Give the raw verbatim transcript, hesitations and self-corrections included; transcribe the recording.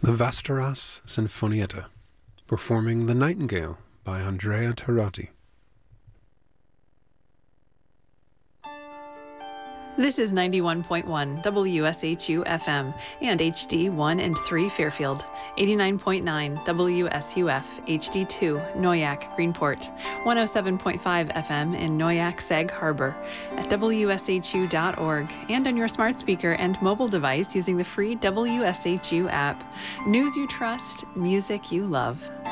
The Västerås Sinfonietta, performing The Nightingale by Andrea Tarotti. This is ninety-one point one W S H U F M and H D one and three Fairfield, eighty-nine point nine W S U F H D two Noyak Greenport, one oh seven point five F M in Noyak Sag Harbor, at W S H U dot org, and on your smart speaker and mobile device using the free W S H U app. News you trust, music you love.